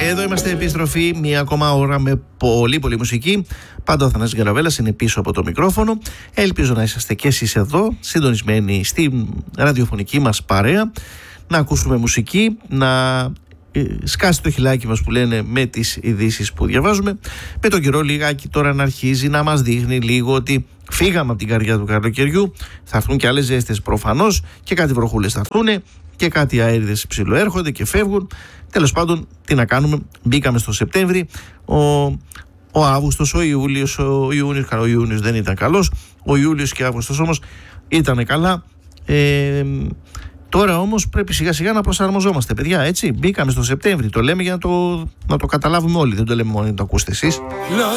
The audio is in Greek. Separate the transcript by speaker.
Speaker 1: Εδώ είμαστε επιστροφή, μία ακόμα ώρα με πολύ μουσική. Πάντα ο Θανάσης Γκαραβέλας είναι πίσω από το μικρόφωνο. Ελπίζω να είσαστε και εσείς εδώ, συντονισμένοι στη ραδιοφωνική μας παρέα, να ακούσουμε μουσική, να σκάσει το χιλάκι μας που λένε με τις ειδήσεις που διαβάζουμε. Με τον καιρό λιγάκι τώρα να αρχίζει να μας δείχνει λίγο ότι φύγαμε από την καρδιά του καλοκαιριού. Θα έρθουν και άλλες ζέστες προφανώς, και κάτι βροχούλες θα έρθουν και κάτι αέριδες ψιλοέρχονται και φεύγουν. Τέλος πάντων, τι να κάνουμε, μπήκαμε στο Σεπτέμβρη. Ο Αύγουστος, ο Ιούλιος, ο Ιούνιος δεν ήταν καλός. Ο Ιούλιος και ο Αύγουστος όμως ήταν καλά. Τώρα όμως πρέπει σιγά σιγά να προσαρμοζόμαστε, παιδιά, έτσι. Μπήκαμε στο Σεπτέμβρη, το λέμε για να το καταλάβουμε όλοι. Δεν το λέμε μόνο να το ακούσετε εσείς.